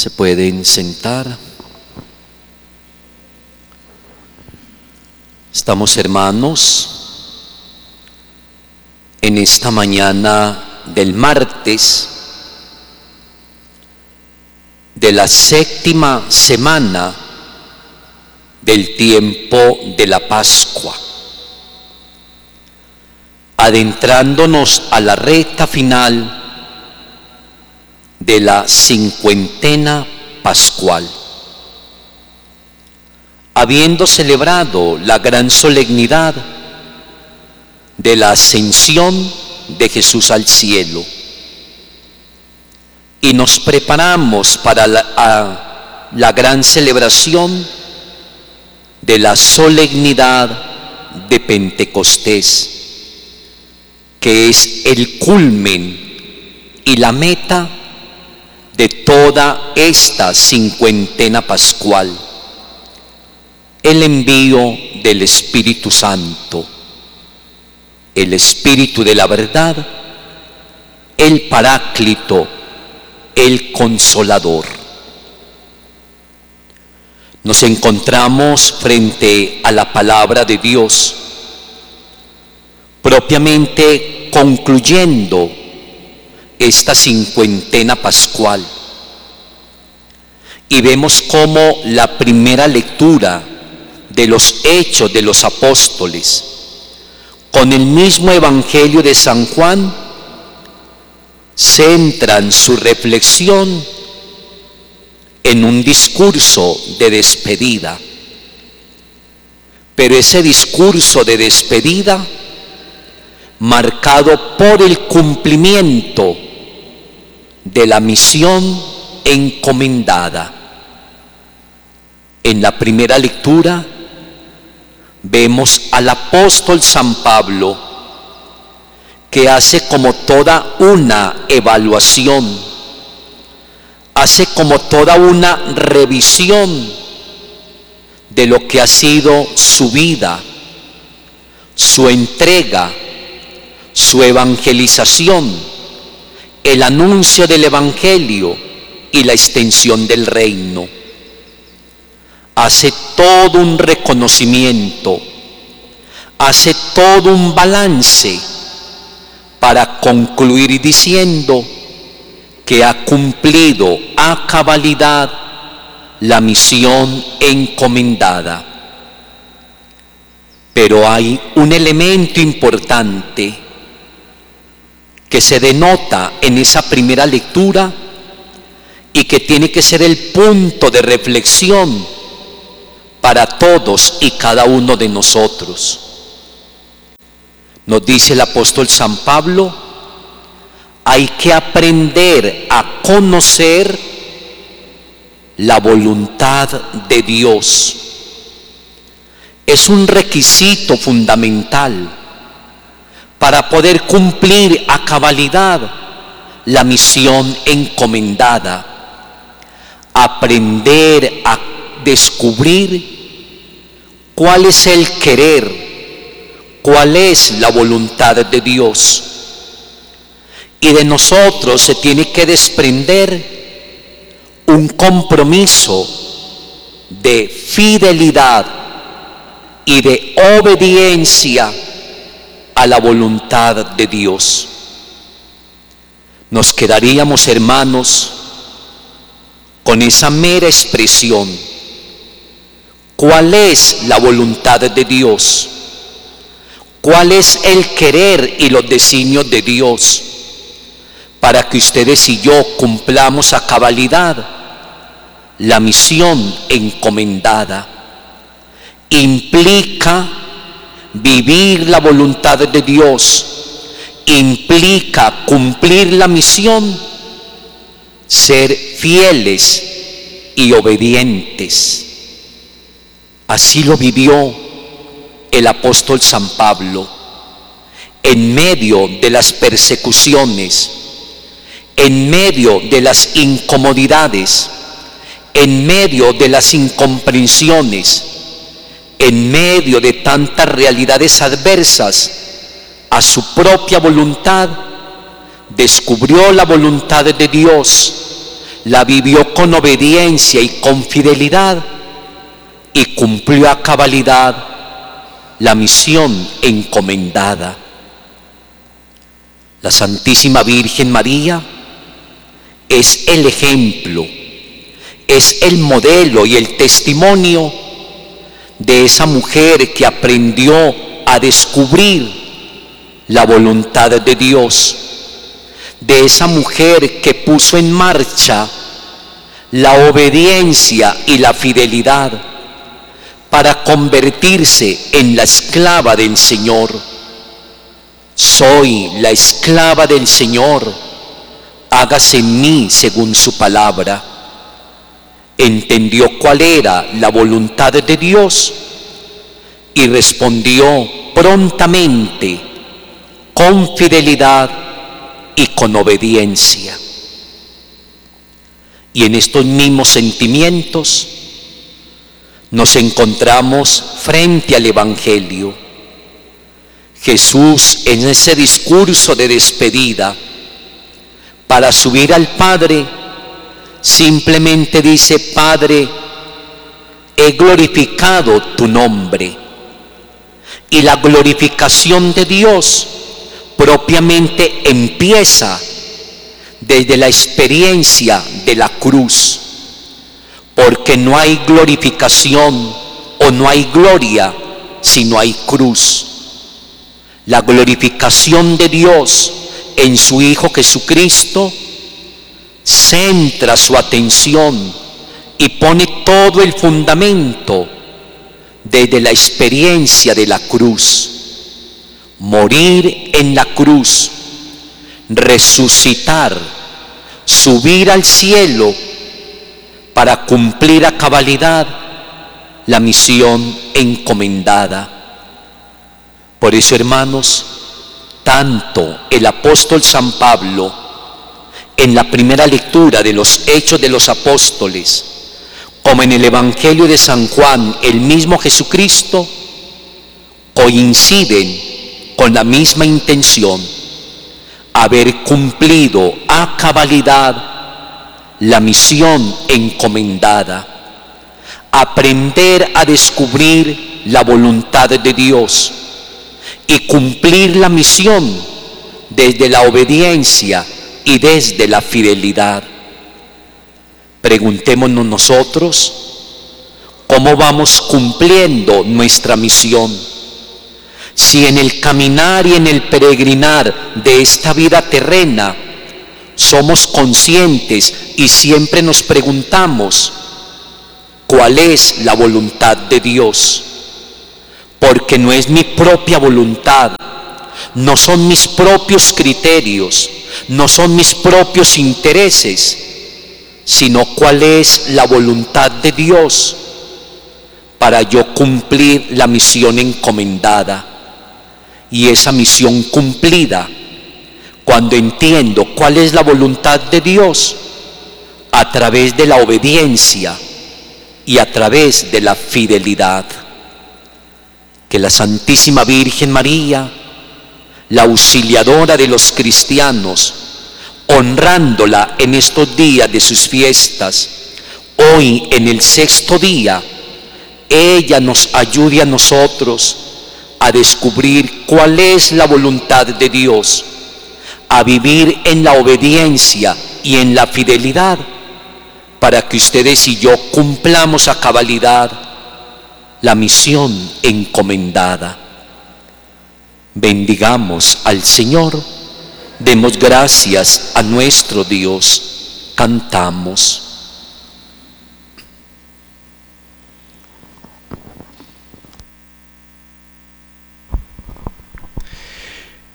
Se pueden sentar. Estamos, hermanos, en esta mañana del martes de la séptima semana del tiempo de la Pascua, adentrándonos a la recta final de la cincuentena pascual. Habiendo celebrado la gran solemnidad de la ascensión de Jesús al cielo, y nos preparamos para la gran celebración de la solemnidad de Pentecostés, que es el culmen y la meta de toda esta cincuentena pascual, el envío del Espíritu Santo, el Espíritu de la verdad, el Paráclito, el Consolador. Nos encontramos frente a la palabra de Dios, propiamente concluyendo esta cincuentena pascual, y vemos cómo la primera lectura de los Hechos de los Apóstoles, con el mismo Evangelio de San Juan, centran su reflexión en un discurso de despedida. Pero ese discurso de despedida, marcado por el cumplimiento de la misión encomendada. En la primera lectura vemos al apóstol San Pablo, que hace como toda una evaluación, hace como toda una revisión de lo que ha sido su vida, su entrega, su evangelización, el anuncio del Evangelio y la extensión del reino. Hace todo un reconocimiento, hace todo un balance para concluir diciendo que ha cumplido a cabalidad la misión encomendada. Pero hay un elemento importante que se denota en esa primera lectura y que tiene que ser el punto de reflexión para todos y cada uno de nosotros. Nos dice el apóstol San Pablo: hay que aprender a conocer la voluntad de Dios. Es un requisito fundamental para poder cumplir a cabalidad la misión encomendada. Aprender a descubrir cuál es el querer, cuál es la voluntad de Dios. Y de nosotros se tiene que desprender un compromiso de fidelidad y de obediencia a la voluntad de Dios. Nos quedaríamos, hermanos, con esa mera expresión: ¿cuál es la voluntad de Dios? ¿Cuál es el querer y los designios de Dios? Para que ustedes y yo cumplamos a cabalidad la misión encomendada. Implica vivir la voluntad de Dios, implica cumplir la misión, ser fieles y obedientes. Así lo vivió el apóstol San Pablo, en medio de las persecuciones, en medio de las incomodidades, en medio de las incomprensiones, en medio de tantas realidades adversas a su propia voluntad, descubrió la voluntad de Dios, la vivió con obediencia y con fidelidad y cumplió a cabalidad la misión encomendada. La Santísima Virgen María es el ejemplo, es el modelo y el testimonio de esa mujer que aprendió a descubrir la voluntad de Dios, de esa mujer que puso en marcha la obediencia y la fidelidad para convertirse en la esclava del Señor. Soy la esclava del Señor, hágase en mí según su palabra. Entendió cuál era la voluntad de Dios y respondió prontamente, con fidelidad y con obediencia. Y en estos mismos sentimientos nos encontramos frente al Evangelio. Jesús, en ese discurso de despedida para subir al Padre, simplemente dice: Padre, he glorificado tu nombre. Y la glorificación de Dios propiamente empieza desde la experiencia de la cruz, porque no hay glorificación o no hay gloria si no hay cruz. La glorificación de Dios en su Hijo Jesucristo centra su atención y pone todo el fundamento desde la experiencia de la cruz. Morir en la cruz, resucitar, subir al cielo para cumplir a cabalidad la misión encomendada. Por eso, hermanos, tanto el apóstol San Pablo, en la primera lectura de los Hechos de los Apóstoles, como en el Evangelio de San Juan, el mismo Jesucristo, coinciden con la misma intención: haber cumplido a cabalidad la misión encomendada, aprender a descubrir la voluntad de Dios y cumplir la misión desde la obediencia y desde la fidelidad. Preguntémonos nosotros, ¿cómo vamos cumpliendo nuestra misión? Si en el caminar y en el peregrinar de esta vida terrena somos conscientes y siempre nos preguntamos, ¿cuál es la voluntad de Dios? Porque no es mi propia voluntad, no son mis propios criterios, no son mis propios intereses, sino cuál es la voluntad de Dios para yo cumplir la misión encomendada. Y esa misión cumplida, cuando entiendo cuál es la voluntad de Dios, a través de la obediencia y a través de la fidelidad. Que la Santísima Virgen María, la auxiliadora de los cristianos, honrándola en estos días de sus fiestas, hoy en el 6º día, ella nos ayude a nosotros a descubrir cuál es la voluntad de Dios, a vivir en la obediencia y en la fidelidad, para que ustedes y yo cumplamos a cabalidad la misión encomendada. Bendigamos al Señor, demos gracias a nuestro Dios, cantamos.